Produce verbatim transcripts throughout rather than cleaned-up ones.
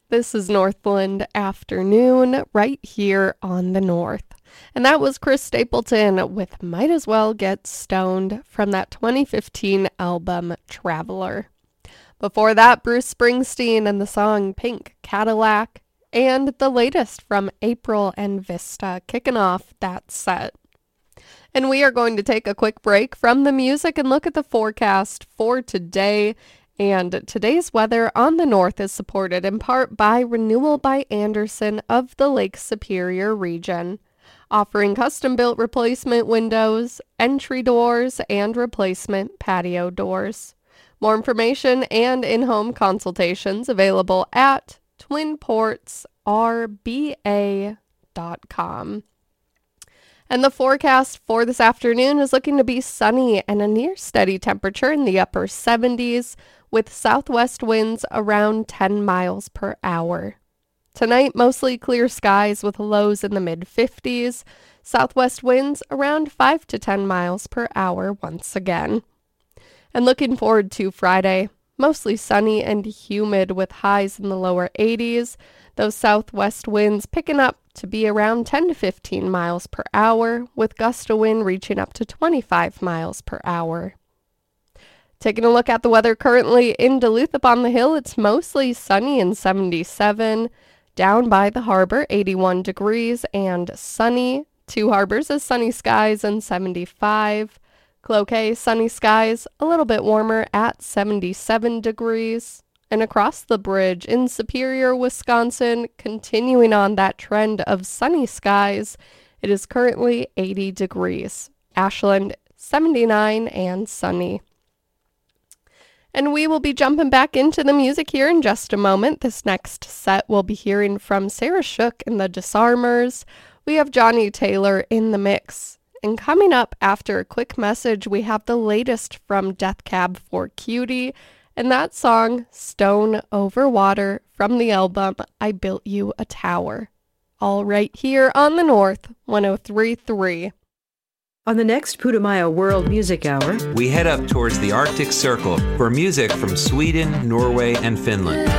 This is Northland Afternoon right here on the North. And that was Chris Stapleton with Might As Well Get Stoned from that twenty fifteen album Traveler. Before that, Bruce Springsteen and the song Pink Cadillac, and the latest from April and Vista kicking off that set. And we are going to take a quick break from the music and look at the forecast for today. And today's weather on the North is supported in part by Renewal by Andersen of the Lake Superior region, offering custom-built replacement windows, entry doors, and replacement patio doors. More information and in-home consultations available at twin ports r b a dot com. And the forecast for this afternoon is looking to be sunny and a near steady temperature in the upper seventies, with southwest winds around ten miles per hour. Tonight, mostly clear skies with lows in the mid-fifties, southwest winds around five to ten miles per hour once again. And looking forward to Friday, mostly sunny and humid with highs in the lower eighties, those southwest winds picking up to be around ten to fifteen miles per hour, with gust of wind reaching up to twenty-five miles per hour. Taking a look at the weather currently in Duluth upon the hill, it's mostly sunny and seventy-seven. Down by the harbor, eighty-one degrees and sunny. Two Harbors is sunny skies and seventy-five. Cloquet, sunny skies, a little bit warmer at seventy-seven degrees. And across the bridge in Superior, Wisconsin, continuing on that trend of sunny skies, it is currently eighty degrees. Ashland, seventy-nine and sunny. And we will be jumping back into the music here in just a moment. This next set we'll be hearing from Sarah Shook and the Disarmers. We have Johnny Taylor in the mix. And coming up after a quick message, we have the latest from Death Cab for Cutie, and that song, Stone Over Water, from the album I Built You a Tower. All right here on the North, one oh three point three. On the next Putumayo World Music Hour, we head up towards the Arctic Circle for music from Sweden, Norway, and Finland.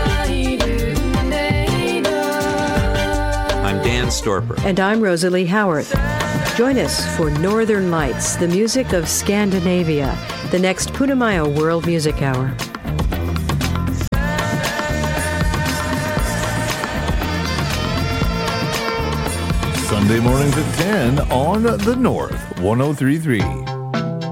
I'm Dan Storper. And I'm Rosalie Howarth. Join us for Northern Lights, the music of Scandinavia, the next Putumayo World Music Hour. Sunday mornings at ten on the North, one oh three point three.